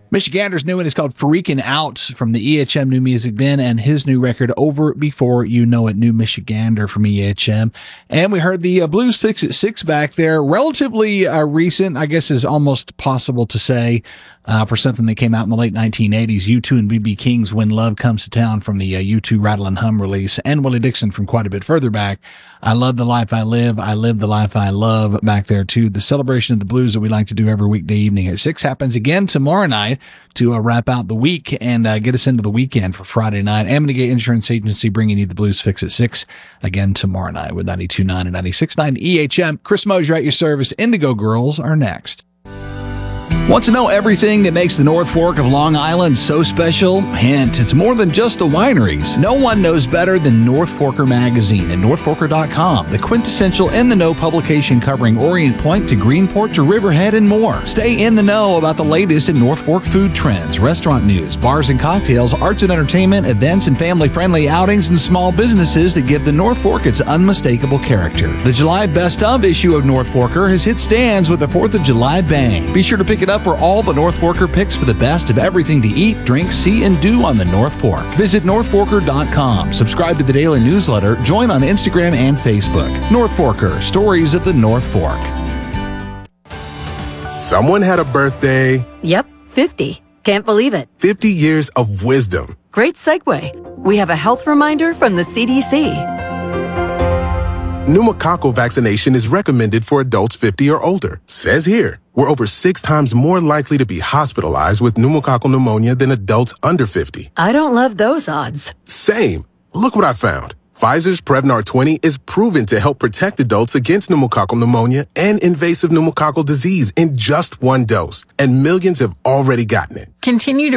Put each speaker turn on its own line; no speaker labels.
Michigander's new one is called Freaking Out from the EHM New Music Bin, and his new record, Over Before You Know It, new Michigander from EHM. And we heard the Blues Fix at 6 back there. Relatively recent, I guess is almost possible to say, for something that came out in the late 1980s. U2 and B.B. King's When Love Comes to Town from the U2 Rattle and Hum release, and Willie Dixon from quite a bit further back. I Love the Life I Live. I Live the Life I Love back there too. The celebration of the blues that we like to do every weekday evening at 6 happens again tomorrow night to wrap out the week and get us into the weekend for Friday night. Amity Insurance Agency bringing you the Blues Fix at 6 again tomorrow night with 92.9 and 96.9 EHM. Chris Mosier at your service. Indigo Girls are next. Want to know everything that makes the North Fork of Long Island so special? Hint, it's more than just the wineries. No one knows better than North Forker Magazine and NorthForker.com, the quintessential in-the-know publication covering Orient Point to Greenport to Riverhead and more. Stay in the know about the latest in North Fork food trends, restaurant news, bars and cocktails, arts and entertainment, events and family-friendly outings, and small businesses that give the North Fork its unmistakable character. The July Best Of issue of North Forker has hit stands with the 4th of July bang. Be sure to pick it up for all the North Forker picks for the best of everything to eat, drink, see, and do on the North Fork. Visit NorthForker.com. Subscribe to the daily newsletter. Join on Instagram and Facebook. North Forker, stories of the North Fork.
Someone had a birthday.
Yep, 50. Can't believe it.
50 years of wisdom.
Great segue. We have a health reminder from the CDC.
Pneumococcal vaccination is recommended for adults 50 or older. Says here, we're over 6 times more likely to be hospitalized with pneumococcal pneumonia than adults under 50.
I don't love those odds.
Same. Look what I found. Pfizer's Prevnar 20 is proven to help protect adults against pneumococcal pneumonia and invasive pneumococcal disease in just 1 dose, and millions have already gotten it.
Continue to